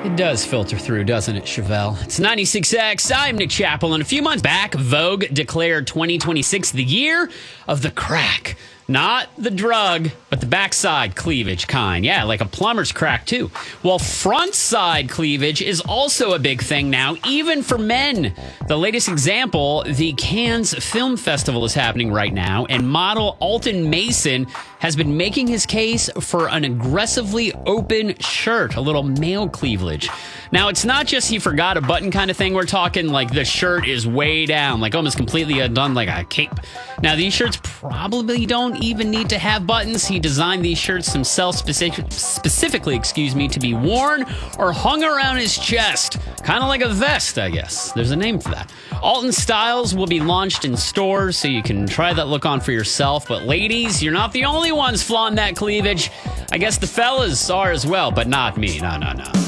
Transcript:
It does filter through, doesn't it, Chevelle? It's 96X. I'm Nick Chappell. And a few months back, Vogue declared 2026 the year of the crack. Not the drug, but the backside cleavage kind. Yeah, like a plumber's crack, too. Well, front side cleavage is also a big thing now, even for men. The latest example, the Cannes Film Festival is happening right now, and model Alton Mason has been making his case for an aggressively open shirt, a little male cleavage. Now, it's not just he forgot a button kind of thing. We're talking like the shirt is way down, like almost completely undone like a cape. Now, these shirts probably don't even need to have buttons. He designed these shirts himself specifically, to be worn or hung around his chest. Kind of like a vest, I guess. There's a name for that. Alton styles will be launched in stores, so you can try that look on for yourself. But ladies, you're not the only ones flaunting that cleavage. I guess the fellas are as well, but not me. No.